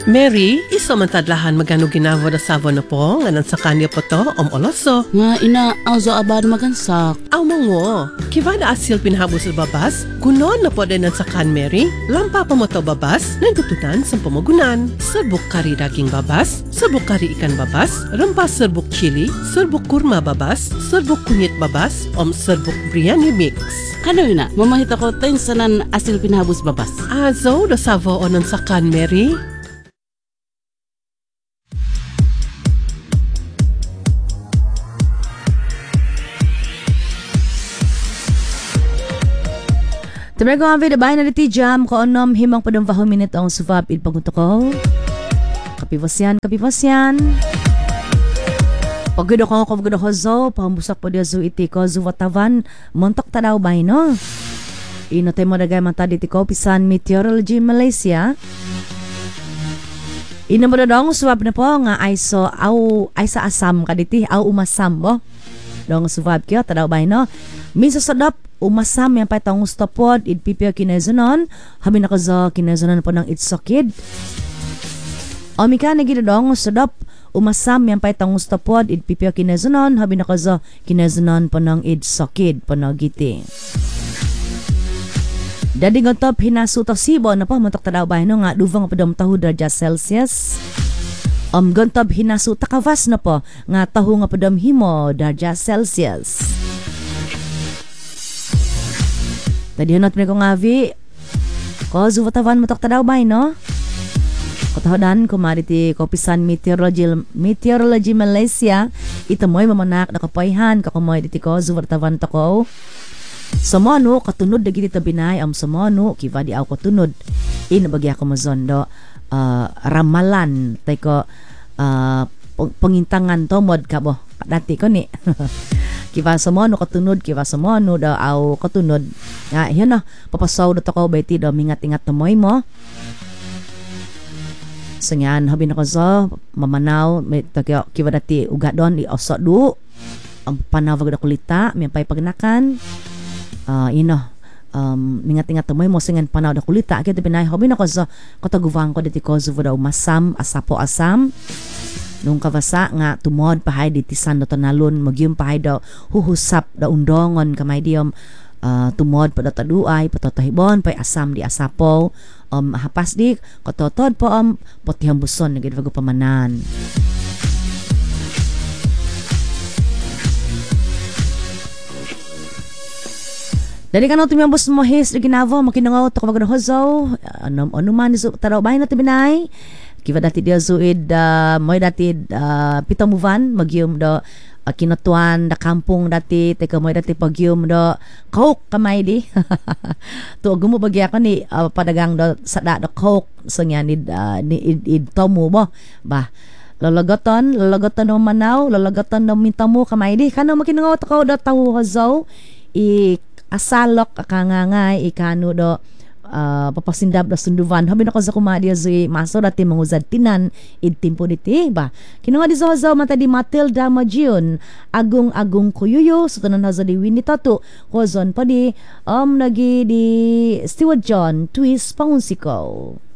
Mary, iso man tadlahan magano ginavo na savo na po, nganan sa kanya po to, oloso. Nga ina, azo abad magansak. Aw mango, kiva na asil pinhabos sa babas, kunon na po din sa kan Mary, lampa pa mo to babas, nagtutunan sa pamagunan. Serbuk kari daging babas, serbuk kari ikan babas, rempas serbuk chili, serbuk kurma babas, serbuk kunyit babas, serbuk biryani mix. Kano yun na, mamahita ko tayo sanan asil pinhabos babas. Azo, da savo onan sa kan Mary. Tumego ang video bahay na diti jam ko onom himang padong 5 minute ang suvab il pagunto ko. Kapivasyan. Pagudo ko zo, pahambusak po dia zo iti ko zuvatavan montok tadaw bay no. Ino tayo mo dagay manta diti ko pisan Meteorology Malaysia. Ino mo dong suvab na po nga ay sa asam kaditi au umasam bo. Dong suvab kyo tadaw bay no. Minsan sadap umasam yang pay tang ustapod idpipyo kinezonon habi nakaza kinezonon po ng itsokid omika nagida dong sadap umasam yang pay tang ustapod idpipyo kinezonon habi nakaza kinezonon po ng itsokid po ng giti dadi ngotop hinasuto sibo na po matok tadaw bay no nga duvang padom tahu derajat Celsius gontob hinasuta kavas na po nga tahu nga padom himo derajat Celsius. Tadi hanot mi ko ngavi ko zuvatavan matok tadaw bay no katahodan kumariti ko pisan Meteorology Malaysia itamoy mamanak na kapayhan kakumoy diti ko zuvatavan to ko samano katunod dagiti tabinay samano kiva di aw katunod inabagi ako mazondo ramalan tay ko pangintangan to mod ka bo dati ko ni kiva sa mo no katunod kiva sa mo no daw aw katunod nga yan na papasaw do ko bayti daw mingat-ingat tumoy mo so yan habi na ko so mamanaw may kiva dati uga don i osot du ang panawag da kulita may pay pagnakan mingat-ingat tumoy mo singan panaw da kulita kaya pinay habi na ko so kataguvang ko diti ko zuvo daw masam asapo asam nung kavasa nga tumod pahay di tisan do tanalon magyum pahay daw huhusap da undongon kamay diyom tumod pa taduay patotahibon pay asam di asapo hapas di katotod po potihang buson nagidvago pamanan. Dali ka no tumiyambos mo his ginavo makinangaw to kavagano hozo ano man iso taraw bahay na tibinay kiva dati dia zuid moy dati pitamuvan magyum do kinatuan da kampung dati teka moy dati pagyum do coke kamay di to gumo bagya ka ni padagang do sada do coke so nya ni tomu bo ba lalagoton no manaw lalagoton no mintamu kamay di kano makinangaw to do tawo hazo asalok akangangay ikano do papasindab da sunduvan habi na ko sa kumadia zui maso dati manguzad tinan idtimpo diti ba kinunga di zahazaw mata di Matilda Majion agung kuyuyo so tanan haza di Winnie Tatu kozon pa di nagi di Stewart John Twist Paunsiko.